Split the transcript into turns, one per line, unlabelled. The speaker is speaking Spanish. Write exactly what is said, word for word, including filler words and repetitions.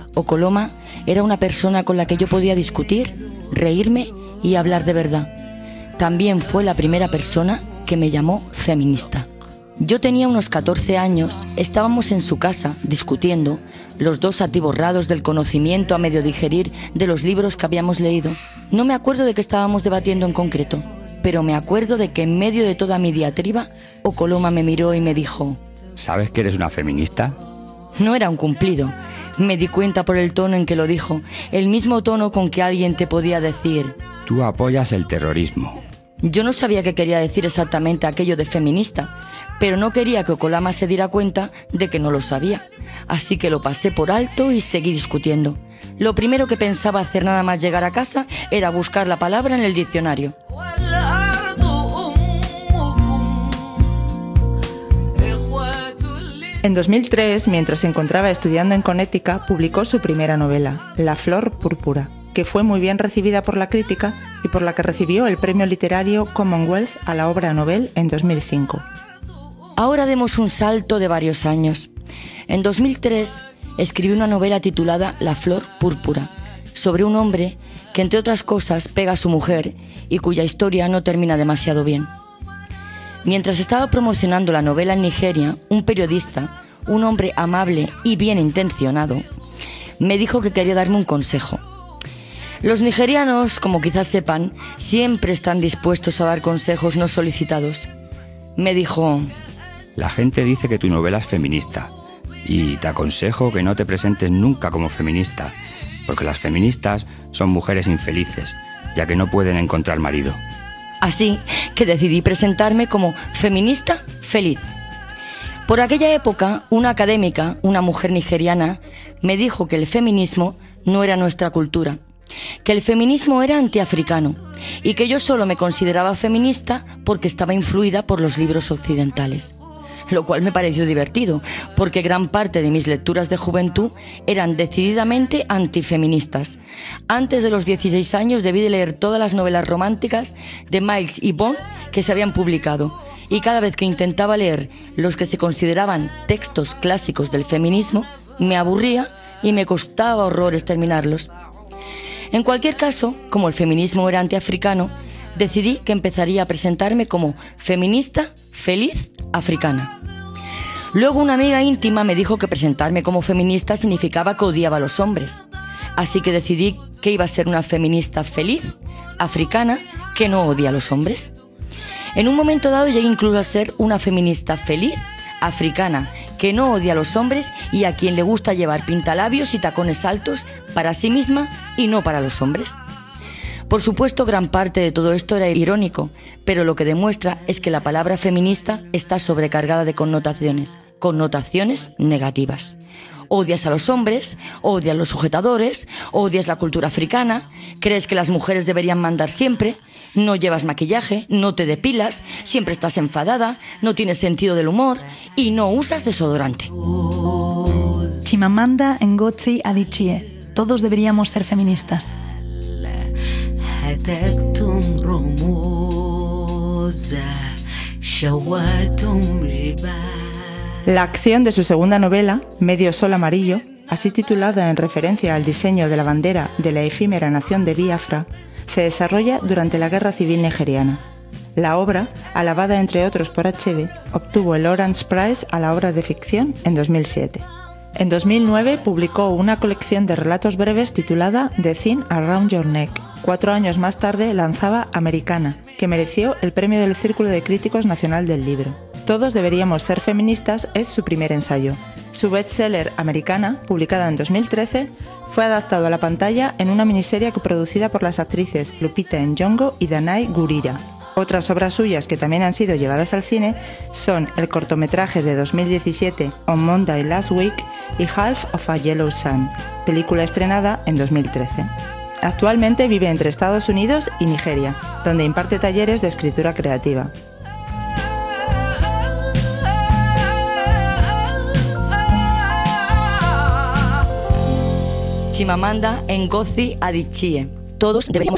Okoloma era una persona con la que yo podía discutir, reírme y hablar de verdad. También fue la primera persona que me llamó feminista. Yo tenía unos catorce años, estábamos en su casa discutiendo, los dos atiborrados del conocimiento a medio digerir de los libros que habíamos leído. No me acuerdo de qué estábamos debatiendo en concreto, pero me acuerdo de que en medio de toda mi diatriba, Okoloma me miró y me dijo:
¿sabes que eres una feminista?
No era un cumplido. Me di cuenta por el tono en que lo dijo, el mismo tono con que alguien te podía decir:
tú apoyas el terrorismo.
Yo no sabía qué quería decir exactamente aquello de feminista, pero no quería que Okoloma se diera cuenta de que no lo sabía. Así que lo pasé por alto y seguí discutiendo. Lo primero que pensaba hacer nada más llegar a casa era buscar la palabra en el diccionario.
En dos mil tres, mientras se encontraba estudiando en Connecticut, publicó su primera novela, La flor púrpura, que fue muy bien recibida por la crítica y por la que recibió el premio literario Commonwealth a la obra novel en dos mil cinco.
Ahora demos un salto de varios años. En dos mil tres escribí una novela titulada La flor púrpura, sobre un hombre que, entre otras cosas, pega a su mujer y cuya historia no termina demasiado bien. Mientras estaba promocionando la novela en Nigeria, un periodista, un hombre amable y bien intencionado, me dijo que quería darme un consejo. Los nigerianos, como quizás sepan, siempre están dispuestos a dar consejos no solicitados. Me dijo:
la gente dice que tu novela es feminista y te aconsejo que no te presentes nunca como feminista, porque las feministas son mujeres infelices, ya que no pueden encontrar marido.
Así que decidí presentarme como feminista feliz. Por aquella época, una académica, una mujer nigeriana, me dijo que el feminismo no era nuestra cultura, que el feminismo era antiafricano y que yo solo me consideraba feminista porque estaba influida por los libros occidentales. Lo cual me pareció divertido, porque gran parte de mis lecturas de juventud eran decididamente antifeministas. Antes de los dieciséis años debí de leer todas las novelas románticas de Miles y Bond que se habían publicado, y cada vez que intentaba leer los que se consideraban textos clásicos del feminismo, me aburría y me costaba horrores terminarlos. En cualquier caso, como el feminismo era antiafricano, decidí que empezaría a presentarme como feminista feliz africana. Luego una amiga íntima me dijo que presentarme como feminista significaba que odiaba a los hombres. Así que decidí que iba a ser una feminista feliz, africana, que no odia a los hombres. En un momento dado llegué incluso a ser una feminista feliz, africana, que no odia a los hombres y a quien le gusta llevar pintalabios y tacones altos para sí misma y no para los hombres. Por supuesto, gran parte de todo esto era irónico, pero lo que demuestra es que la palabra feminista está sobrecargada de connotaciones, connotaciones negativas. Odias a los hombres, odias los sujetadores, odias la cultura africana, crees que las mujeres deberían mandar siempre, no llevas maquillaje, no te depilas, siempre estás enfadada, no tienes sentido del humor y no usas desodorante.
Chimamanda Ngozi Adichie. Todos deberíamos ser feministas.
La acción de su segunda novela, Medio Sol Amarillo, así titulada en referencia al diseño de la bandera de la efímera nación de Biafra, se desarrolla durante la Guerra Civil Nigeriana. La obra, alabada entre otros por Achebe, obtuvo el Lawrence Prize a la obra de ficción en dos mil siete. En dos mil nueve publicó una colección de relatos breves titulada The Thing Around Your Neck. Cuatro años más tarde lanzaba Americana, que mereció el premio del Círculo de Críticos Nacional del Libro. Todos deberíamos ser feministas es su primer ensayo. Su bestseller Americana, publicada en dos mil trece, fue adaptado a la pantalla en una miniserie coproducida por las actrices Lupita Nyong'o y Danai Gurira. Otras obras suyas que también han sido llevadas al cine son el cortometraje de dos mil diecisiete On Monday Last Week y Half of a Yellow Sun, película estrenada en dos mil trece. Actualmente vive entre Estados Unidos y Nigeria, donde imparte talleres de escritura creativa.
Chimamanda Ngozi Adichie. Todos deberíamos